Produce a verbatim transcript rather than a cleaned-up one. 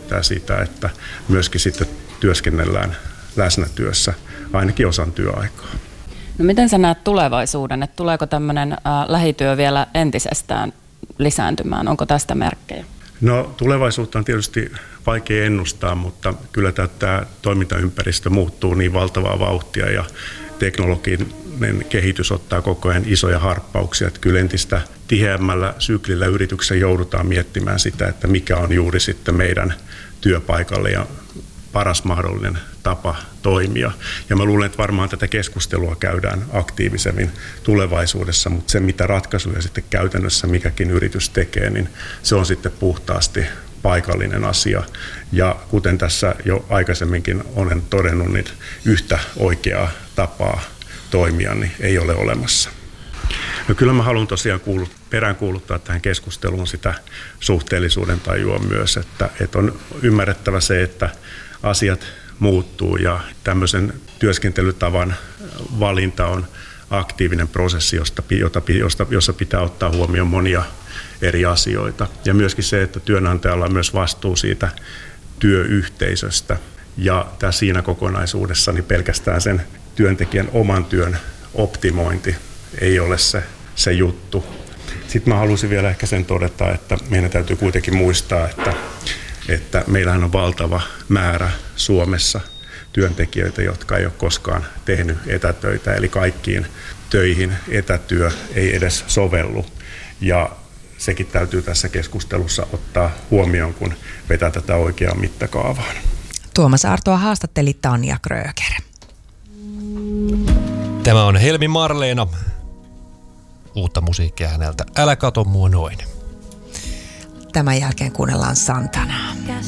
edellyttää sitä, että myöskin sitten työskennellään läsnä työssä ainakin osan työaikaa. No miten sä näet tulevaisuuden, että tuleeko tämmöinen äh, lähityö vielä entisestään lisääntymään? Onko tästä merkkejä? No tulevaisuutta on tietysti vaikea ennustaa, mutta kyllä tämä toimintaympäristö muuttuu niin valtavaa vauhtia ja teknologinen kehitys ottaa koko ajan isoja harppauksia, että kyllä entistä tiheämmällä syklillä yrityksessä joudutaan miettimään sitä, että mikä on juuri sitten meidän työpaikalle ja paras mahdollinen tapa toimia. Ja mä luulen, että varmaan tätä keskustelua käydään aktiivisemmin tulevaisuudessa, mutta se mitä ratkaisuja sitten käytännössä mikäkin yritys tekee, niin se on sitten puhtaasti paikallinen asia. Ja kuten tässä jo aikaisemminkin olen todennut, niin yhtä oikeaa tapaa toimia niin ei ole olemassa. No kyllä mä haluan tosiaan kuulut, peräänkuuluttaa tähän keskusteluun sitä suhteellisuuden tajua myös, että, että on ymmärrettävä se, että asiat muuttuu ja tämmöisen työskentelytavan valinta on aktiivinen prosessi, josta, jota, josta, jossa pitää ottaa huomioon monia eri asioita. Ja myöskin se, että työnantajalla on myös vastuu siitä työyhteisöstä. Ja tässä siinä kokonaisuudessa niin pelkästään sen työntekijän oman työn optimointi ei ole se, se juttu. Sitten mä haluaisin vielä ehkä sen todeta, että meidän täytyy kuitenkin muistaa, että, että meillähän on valtava määrä Suomessa työntekijöitä, jotka ei ole koskaan tehnyt etätöitä, eli kaikkiin töihin etätyö ei edes sovellu. Ja sekin täytyy tässä keskustelussa ottaa huomioon, kun vetää tätä oikeaa mittakaavaan. Tuomas Artoa haastatteli Tanja Kröger. Tämä on Helmi Marleena. Uutta musiikkia häneltä. Älä kato mua noin. Tämän jälkeen kuunnellaan Santanaa.